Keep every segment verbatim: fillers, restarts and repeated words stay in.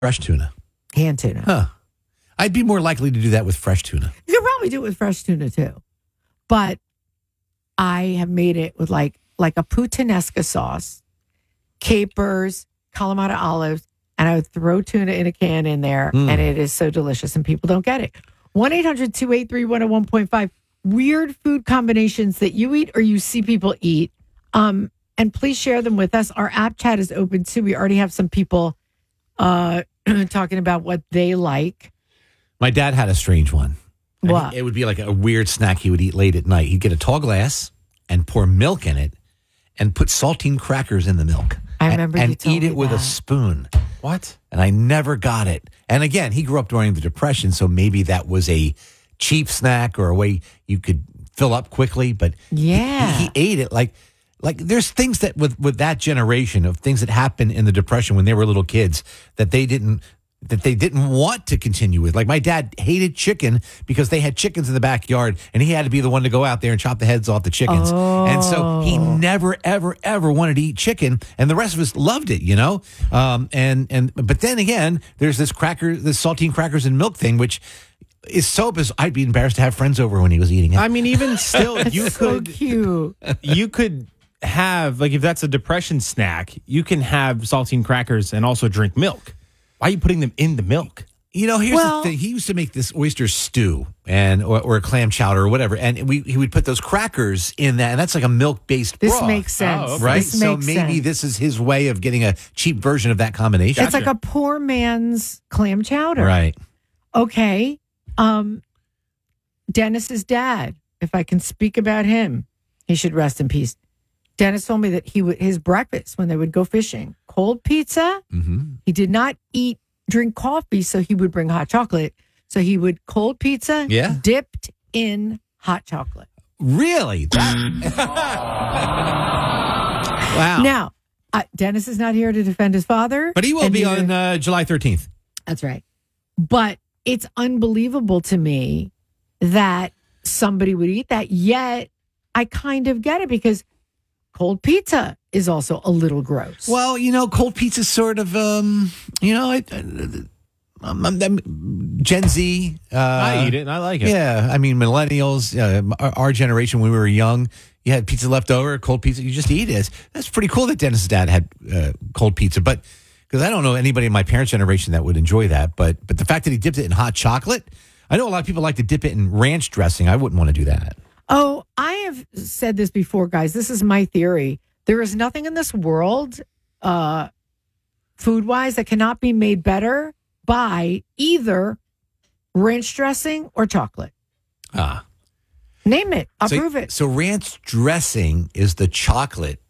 fresh tuna? Canned tuna. Huh. I'd be more likely to do that with fresh tuna. You could probably do it with fresh tuna too. But I have made it with like like a puttanesca sauce, capers, Kalamata olives, and I would throw tuna in a can in there, Mm. and it is so delicious, and people don't get it. one eight hundred two eight three one oh one point five. Weird food combinations that you eat or you see people eat. Um, and please share them with us. Our app chat is open too. We already have some people uh, talking about what they like. My dad had a strange one. And What? he- It would be like a weird snack he would eat late at night. He'd get a tall glass and pour milk in it and put saltine crackers in the milk. I and- remember you And told eat me it with that. a spoon. What? And I never got it. And again, he grew up during the Depression, so maybe that was a cheap snack or a way you could fill up quickly. But he- Yeah. he, he ate it like like there's things that with with that generation of things that happened in the Depression when they were little kids that they didn't that they didn't want to continue with. Like my dad hated chicken because they had chickens in the backyard and he had to be the one to go out there and chop the heads off the chickens. And so he Oh. never, ever, ever wanted to eat chicken. And the rest of us loved it, you know? Um, and, and, but then again, there's this cracker, this saltine crackers and milk thing, which is so bizarre. I'd be embarrassed to have friends over when he was eating it. I mean, even still, you so could cute. you could have, like, if that's a depression snack, you can have saltine crackers and also drink milk. Why are you putting them in the milk? You know, here's Well- the thing. He used to make this oyster stew and or, or a clam chowder or whatever, and we he would put those crackers in that, and that's like a milk based This broth, makes sense. Oh, okay. right? This So makes maybe sense. this is his way of getting a cheap version of that combination. It's like a poor man's clam chowder. Right. Okay. Um, Dennis's dad, if I can speak about him, he should rest in peace. Dennis told me that he would his breakfast when they would go fishing, cold pizza. Mm-hmm. He did not eat drink coffee, so he would bring hot chocolate. So he would cold pizza, Yeah. dipped in hot chocolate. Really? That- wow. Now, uh, Dennis is not here to defend his father, But he will and be neither- on uh, July thirteenth. That's right. But it's unbelievable to me that somebody would eat that. Yet I kind of get it because cold pizza is also a little gross. Well, you know, cold pizza's sort of, um, you know, it, uh, um, um, Gen Z. Uh, I eat it and I like it. Yeah, I mean, millennials, uh, our, our generation when we were young, you had pizza left over, cold pizza, you just eat it. That's pretty cool that Dennis's dad had uh, cold pizza, but because I don't know anybody in my parents' generation that would enjoy that. But but the fact that he dipped it in hot chocolate, I know a lot of people like to dip it in ranch dressing. I wouldn't want to do that. Oh, I have said this before, guys. This is my theory. There is nothing in this world, uh, food wise, that cannot be made better by either ranch dressing or chocolate. Ah, Name it. I'll so, prove it. So ranch dressing is the chocolate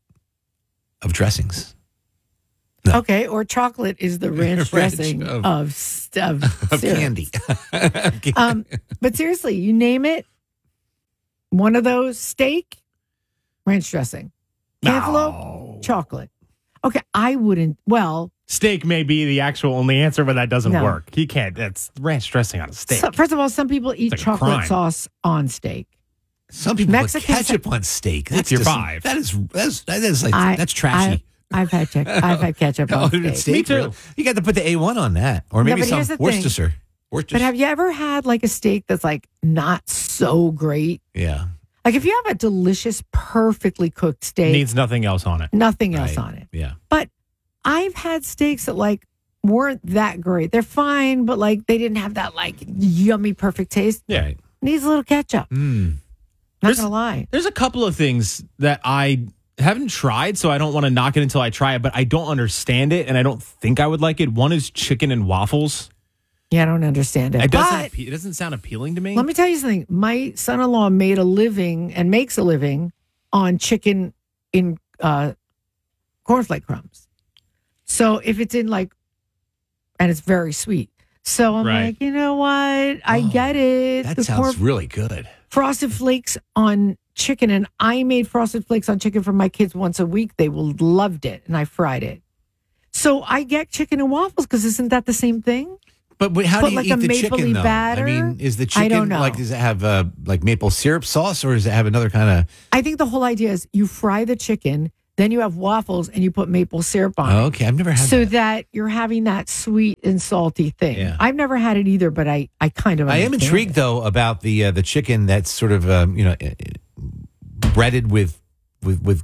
of dressings. No. Okay, or chocolate is the ranch Ranch dressing of- of st- of, Of syrup. candy. Um, but seriously, you name it, one of those steak, ranch dressing, cantaloupe, chocolate. Okay, I wouldn't. Well, Steak may be the actual only answer, but that doesn't No. work. You can't. That's ranch dressing on a steak. so, first of all, some people eat It's like a chocolate crime. sauce on steak. Some people Mexican put ketchup on steak. That's your just- five. That is that's that is like I- that's trashy. I, I've had check, I've had ketchup on Oh, steak. it's steak, Me too. really? You got to put the A one on that, or maybe but some here's the thing. Worcestershire. Worcestershire. But have you ever had like a steak that's like not so great? yeah. Like if you have a delicious, perfectly cooked steak, Needs nothing else on it. nothing else Right. on it. Yeah. But I've had steaks that like weren't that great. They're fine, but like they didn't have that like yummy, perfect taste. Yeah. Right. Needs a little ketchup. Mm. Not There's- gonna lie. There's a couple of things that I haven't tried, so I don't want to knock it until I try it, but I don't understand it and I don't think I would like it. One is chicken and waffles. Yeah, I don't understand it. It doesn't, but appe- it doesn't sound appealing to me. let me tell you something. My son-in-law made a living and makes a living on chicken in uh, cornflake crumbs. So if it's in like, and it's very sweet. So I'm Right. like, you know what? I Oh, get it. That The sounds corn- really good. frosted flakes on chicken, and I made frosted flakes on chicken for my kids once a week. They will loved it, and I fried it. So I get chicken and waffles because isn't that the same thing? But wait, how Put do you like eat a the chicken mapley though? batter? I mean, is the I chicken don't know. like does it have uh, like maple syrup sauce or does it have another kind of? I think the whole idea is you fry the chicken, then you have waffles, and you put maple syrup on it. Okay, I've never had So that. that you're having that sweet and salty thing. Yeah. I've never had it either, but I, I kind of I am understand intrigued it. though about the uh, the chicken that's sort of um, you know uh, breaded with with with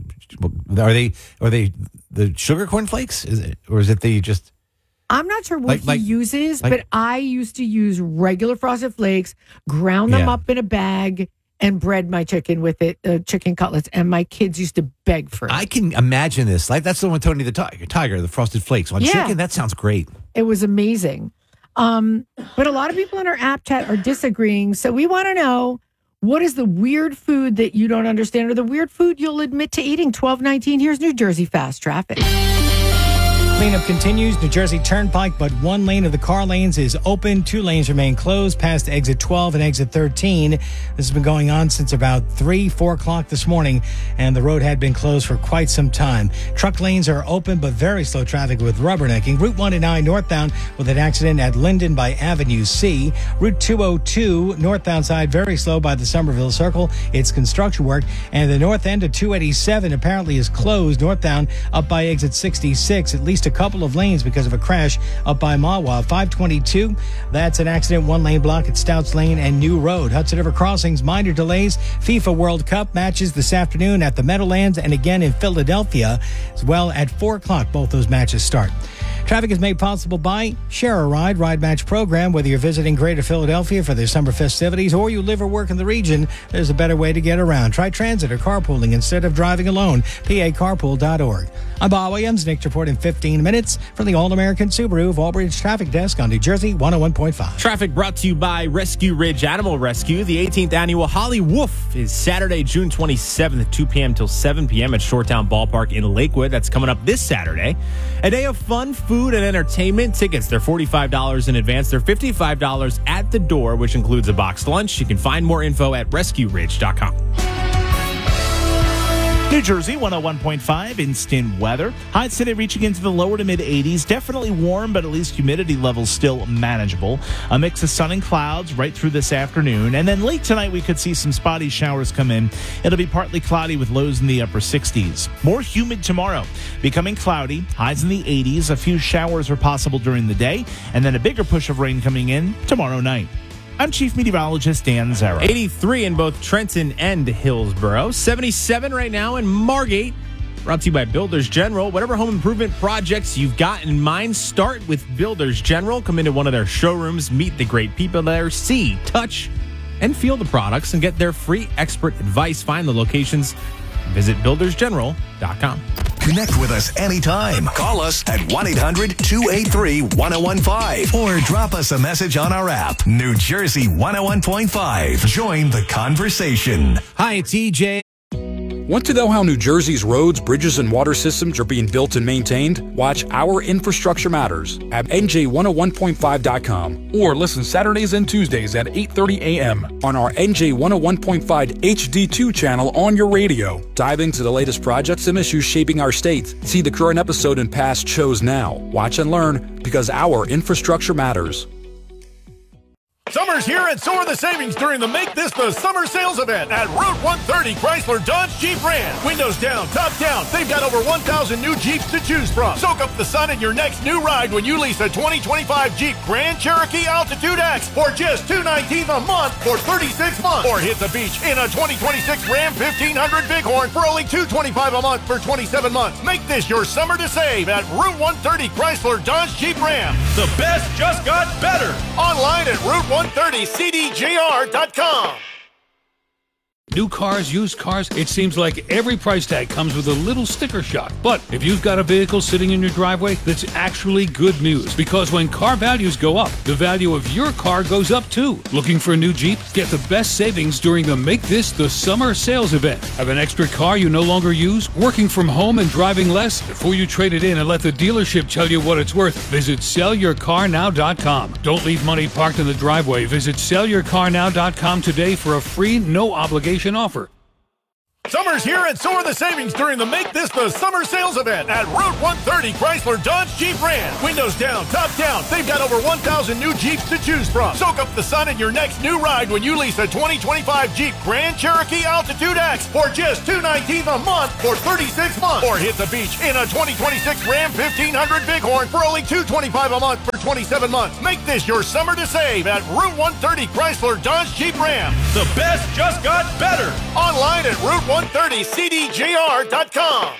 uh, are they are they the sugar corn flakes? Is it, or is it the just? I'm not sure what Like- he like- uses, like- but I used to use regular Frosted Flakes, ground them Yeah. up in a bag, and bread my chicken with it, uh, chicken cutlets. And my kids used to beg for it. I can imagine this. Like that's the one Tony the Tiger, Tiger the Frosted Flakes on Yeah. chicken. That sounds great. It was amazing. Um, but a lot of people in our app chat are disagreeing. So we want to know, what is the weird food that you don't understand, or the weird food you'll admit to eating? twelve nineteen, here's New Jersey Fast Traffic. Cleanup continues. New Jersey Turnpike, but one lane of the car lanes is open. Two lanes remain closed past exit twelve and exit thirteen. This has been going on since about three, four o'clock this morning, and the road had been closed for quite some time. Truck lanes are open, but very slow traffic with rubbernecking. Route one oh nine northbound with an accident at Linden by Avenue C. Route two oh two northbound side very slow by the Somerville Circle. It's construction work. And the north end of two eighty-seven apparently is closed northbound up by exit sixty-six. At least a couple of lanes because of a crash up by Mawa. five twenty-two, that's an accident, one lane block at Stouts Lane and New Road. Hudson River Crossings, minor delays. FIFA World Cup matches this afternoon at the Meadowlands and again in Philadelphia as well at four o'clock. Both those matches start. Traffic is made possible by Share a Ride, Ride Match program. Whether you're visiting Greater Philadelphia for their summer festivities or you live or work in the region, there's a better way to get around. Try transit or carpooling instead of driving alone. P A carpool dot org. I'm Bob Williams. Next report in fifteen minutes from the All-American Subaru of Albridge Traffic Desk on New Jersey one oh one point five. Traffic brought to you by Rescue Ridge Animal Rescue. The eighteenth annual Holly Woof is Saturday, June twenty-seventh at two p.m. till seven p.m. at Shoretown Ballpark in Lakewood. That's coming up this Saturday. A day of fun, food, and entertainment. Tickets, they're forty-five dollars in advance. They're fifty-five dollars at the door, which includes a boxed lunch. You can find more info at rescue ridge dot com. New Jersey one oh one point five instant weather. Highs today reaching into the lower to mid eighties. Definitely warm, but at least humidity levels still manageable. A mix of sun and clouds right through this afternoon. And then late tonight, we could see some spotty showers come in. It'll be partly cloudy with lows in the upper sixties. More humid tomorrow. Becoming cloudy, highs in the eighties. A few showers are possible during the day. And then a bigger push of rain coming in tomorrow night. I'm Chief Meteorologist Dan Zarrow. eighty-three in both Trenton and Hillsborough. seventy-seven right now in Margate. Brought to you by Builders General. Whatever home improvement projects you've got in mind, start with Builders General. Come into one of their showrooms, meet the great people there, see, touch, and feel the products, and get their free expert advice. Find the locations. Visit builders general dot com. Connect with us anytime. Call us at one eight hundred two eight three one oh one five or drop us a message on our app. New Jersey one oh one point five. Join the conversation. Hi, it's E J. Want to know how New Jersey's roads, bridges, and water systems are being built and maintained? Watch Our Infrastructure Matters at N J one oh one point five dot com or listen Saturdays and Tuesdays at eight thirty a.m. on our N J one oh one point five H D two channel on your radio. Dive into the latest projects and issues shaping our state. See the current episode and past shows now. Watch and learn because our infrastructure matters. Summer's here and so are the savings during the Make This the Summer Sales event at Route one thirty Chrysler Dodge Jeep Ram. Windows down, top down. They've got over one thousand new Jeeps to choose from. Soak up the sun in your next new ride when you lease a twenty twenty-five Jeep Grand Cherokee Altitude X for just two hundred nineteen dollars a month for thirty-six months. Or hit the beach in a twenty twenty-six Ram fifteen hundred Bighorn for only two hundred twenty-five dollars a month for twenty-seven months. Make this your summer to save at Route one thirty Chrysler Dodge Jeep Ram. The best just got better. Online at Route one thirty C D J R dot com. New cars, used cars, it seems like every price tag comes with a little sticker shock. But if you've got a vehicle sitting in your driveway, that's actually good news. Because when car values go up, the value of your car goes up too. Looking for a new Jeep? Get the best savings during the Make This the Summer Sales event. Have an extra car you no longer use? Working from home and driving less? Before you trade it in and let the dealership tell you what it's worth, visit sell your car now dot com. Don't leave money parked in the driveway. Visit sell your car now dot com today for a free, no obligation offer. Summer's here and so are the savings during the Make This the Summer Sales event at Route one thirty Chrysler Dodge Jeep Ram. Windows down, top down. They've got over one thousand new Jeeps to choose from. Soak up the sun in your next new ride when you lease a twenty twenty-five Jeep Grand Cherokee Altitude X for just two hundred nineteen dollars a month for thirty-six months. Or hit the beach in a twenty twenty-six Ram fifteen hundred Bighorn for only two hundred twenty-five dollars a month for twenty-seven months. Make this your summer to save at Route one thirty Chrysler Dodge Jeep Ram. The best just got better. Online at Route one thirty C D J R dot com.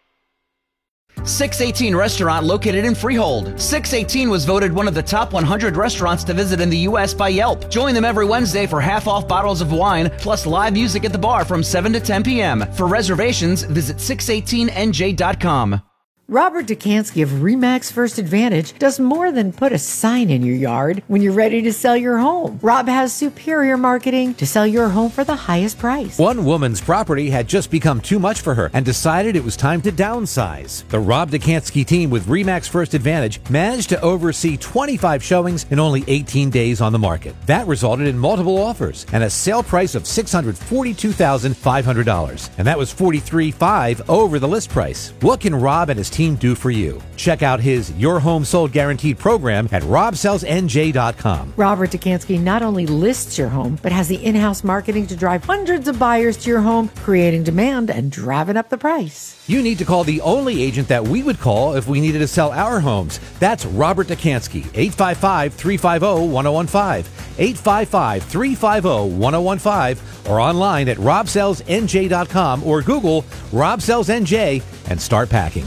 six eighteen Restaurant located in Freehold. six eighteen was voted one of the top one hundred restaurants to visit in the U S by Yelp. Join them every Wednesday for half-off bottles of wine, plus live music at the bar from seven to ten p.m. For reservations, visit six eighteen N J dot com. Robert Dukansky of RE/MAX First Advantage does more than put a sign in your yard when you're ready to sell your home. Rob has superior marketing to sell your home for the highest price. One woman's property had just become too much for her and decided it was time to downsize. The Rob Dukansky team with RE/MAX First Advantage managed to oversee twenty-five showings in only eighteen days on the market. That resulted in multiple offers and a sale price of six hundred forty-two thousand five hundred dollars. And that was forty-three thousand five hundred dollars over the list price. What can Rob and his team do for you? Check out his Your Home Sold Guaranteed program at rob sells N J dot com. Robert Dukansky not only lists your home, but has the in-house marketing to drive hundreds of buyers to your home, creating demand and driving up the price. You need to call the only agent that we would call if we needed to sell our homes. That's Robert Dukansky, eight five five, three five zero, one zero one five, eight five five, three five zero, one zero one five, or online at rob sells N J dot com or Google Rob Sells N J and start packing.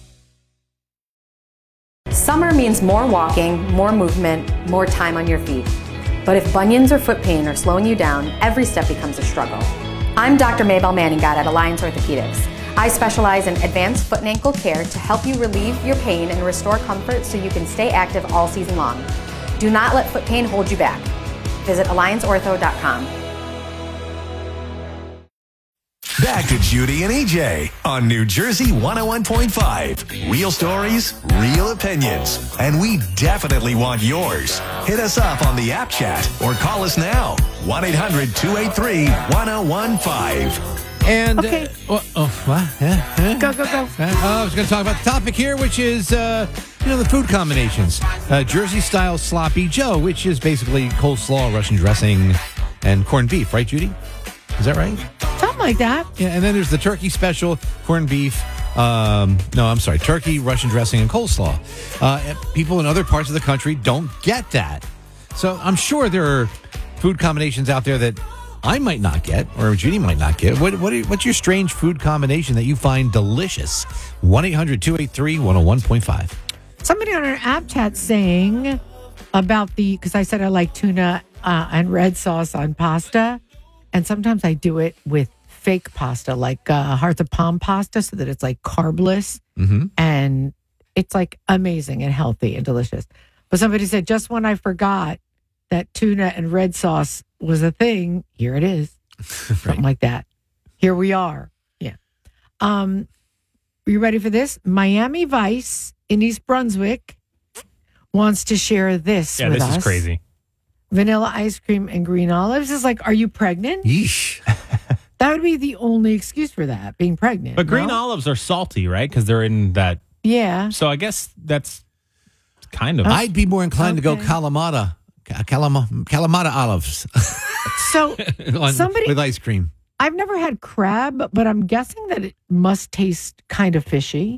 Summer means more walking, more movement, more time on your feet. But if bunions or foot pain are slowing you down, every step becomes a struggle. I'm Doctor Maybelle Manningat at Alliance Orthopedics. I specialize in advanced foot and ankle care to help you relieve your pain and restore comfort so you can stay active all season long. Do not let foot pain hold you back. Visit alliance ortho dot com. Back to Judy and E J on New Jersey one oh one point five. Real stories, real opinions, and we definitely want yours. Hit us up on the app chat or call us now. one eight hundred two eight three one oh one five. And Okay. uh, oh, oh, what? Huh? Huh? Go, go, go. Uh, I was going to talk about the topic here, which is, uh, you know, the food combinations. Uh, Jersey-style sloppy Joe, which is basically coleslaw, Russian dressing, and corned beef, right, Judy? Is that right? Something like that. Yeah, and then there's the turkey special, corned beef. Um, no, I'm sorry, turkey, Russian dressing, and coleslaw. Uh, people in other parts of the country don't get that. So I'm sure there are food combinations out there that I might not get, or Judy might not get. What, what, what's your strange food combination that you find delicious? one eight hundred two eight three one oh one point five. Somebody on our app chat saying about the, because I said I like tuna uh, and red sauce on pasta. And sometimes I do it with fake pasta, like uh, hearts of palm pasta, so that it's like carbless. Mm-hmm. And it's like amazing and healthy and delicious. But somebody said, just when I forgot that tuna and red sauce was a thing, here it is. Something Right. like that. Here we are. Yeah. Um, are you ready for this? Miami Vice in East Brunswick wants to share this Yeah, with this us. is crazy. Vanilla ice cream and green olives is like, are you pregnant? Yeesh. That would be the only excuse for that, being pregnant. But green no? olives are salty, right? Because they're in that. Yeah. So I guess that's kind of. I'd be more inclined to go Okay. Kalamata, Kalama, Kalamata olives So on- somebody, with ice cream. I've never had crab, but I'm guessing that it must taste kind of fishy.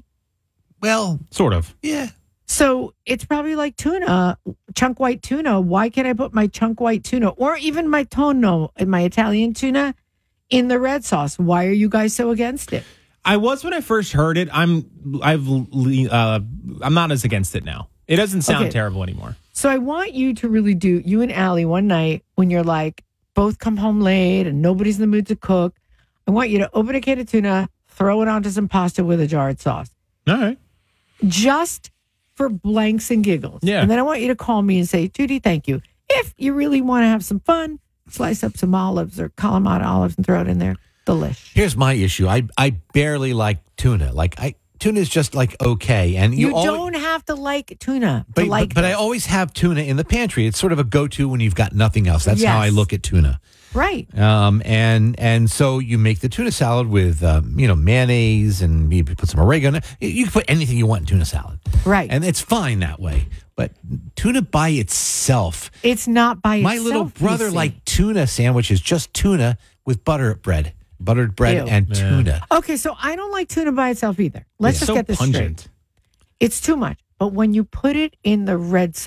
Well, sort of. yeah. So it's probably like tuna, chunk white tuna. Why can't I put my chunk white tuna or even my tonno, my Italian tuna, in the red sauce? Why are you guys so against it? I was when I first heard it. I'm. I've. le- Uh, I'm not as against it now. It doesn't sound Okay. terrible anymore. So I want you to really do, you and Allie one night when you're like, both come home late and nobody's in the mood to cook. I want you to open a can of tuna, throw it onto some pasta with a jarred sauce. All right. Just for blanks and giggles. Yeah. And then I want you to call me and say, Judy, thank you. If you really want to have some fun, slice up some olives or Kalamata olives and throw it in there. Delish. Here's my issue. I I barely like tuna. Like I tuna is just like okay, and you, You, al- don't have to like tuna But, to like but, but I this. always have tuna in the pantry. It's sort of a go-to when you've got nothing else. That's how I Yes. look at tuna. Right. Um, and and so you make the tuna salad with um, you know mayonnaise and maybe put some oregano. You you can put anything you want in tuna salad, Right. and it's fine that way. But tuna by itself, It's not by my itself. little brother you see. liked tuna sandwiches, just tuna with butter bread, buttered bread Ew. and tuna. Okay, so I don't like tuna by itself either. Let's Yeah. just So get this pungent. straight. It's too much. But when you put it in the red